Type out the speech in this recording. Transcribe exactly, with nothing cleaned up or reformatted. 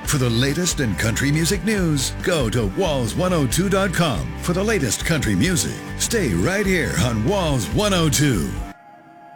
For the latest in country music news, go to walls one oh two dot com for the latest country music. Stay right here on Walls one oh two.